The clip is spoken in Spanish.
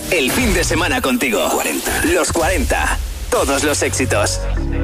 El fin de semana contigo. 40. Los 40. Todos los éxitos.